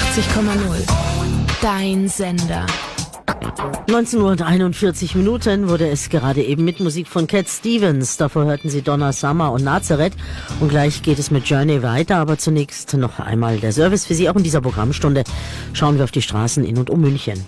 Dein Sender. 19:41 Uhr wurde es gerade eben mit Musik von Cat Stevens. Davor hörten Sie Donna Summer und Nazareth. Und gleich geht es mit Journey weiter. Aber zunächst noch einmal der Service für Sie. Auch in dieser Programmstunde schauen wir auf die Straßen in und um München.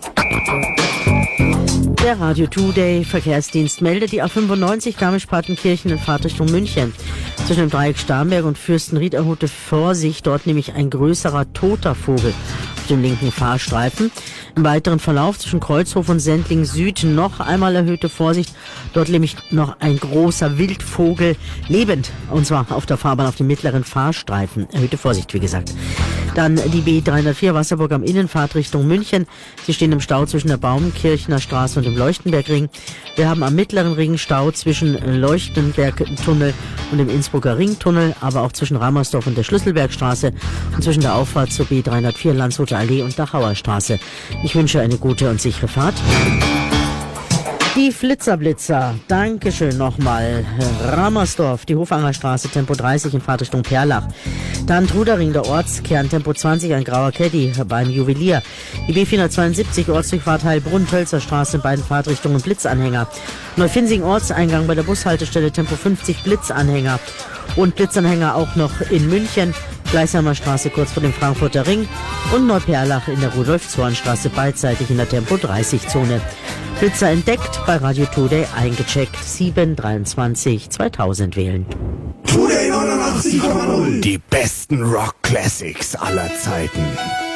Der Radio Today Verkehrsdienst meldet die A95 Garmisch-Partenkirchen in Fahrtrichtung München. Zwischen dem Dreieck Starnberg und Fürstenried erhöhte Vorsicht, dort nämlich ein größerer toter Vogel auf dem linken Fahrstreifen. Im weiteren Verlauf zwischen Kreuzhof und Sendling Süd noch einmal erhöhte Vorsicht, dort nämlich noch ein großer Wildvogel lebend, und zwar auf der Fahrbahn auf dem mittleren Fahrstreifen. Erhöhte Vorsicht, wie gesagt. Dann die B304 Wasserburg am Innenfahrt Richtung München. Sie stehen im Stau zwischen der Baumkirchner Straße und dem Leuchtenbergring. Wir haben am mittleren Ring Stau zwischen Leuchtenbergtunnel und dem Innsbrucker Ringtunnel, aber auch zwischen Ramersdorf und der Schlüsselbergstraße und zwischen der Auffahrt zur B304 Landshuter Allee und Dachauer Straße. Ich wünsche eine gute und sichere Fahrt. Die Flitzer. Dankeschön nochmal. Ramersdorf, die Hofangerstraße, Tempo 30 in Fahrtrichtung Perlach. Dann Trudering, der Ortskern, Tempo 20, ein grauer Caddy beim Juwelier. Die B472, Ortsdurchfahrt Heilbrunn, Tölzer Straße in beiden Fahrtrichtungen, Blitzanhänger. Neufinsing, Ortseingang bei der Bushaltestelle, Tempo 50, Blitzanhänger. Und Blitzanhänger auch noch in München, Gleichsheimer Straße kurz vor dem Frankfurter Ring und Neuperlach in der Rudolf-Zorn-Straße beidseitig in der Tempo 30-Zone. Blitzer entdeckt, bei Radio Today eingecheckt, 723 2000 wählen. Today 89,0. Die besten Rock-Classics aller Zeiten.